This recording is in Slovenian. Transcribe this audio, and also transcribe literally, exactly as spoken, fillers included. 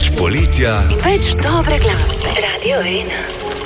Več poletja in več dobre glasbe. Radio ena.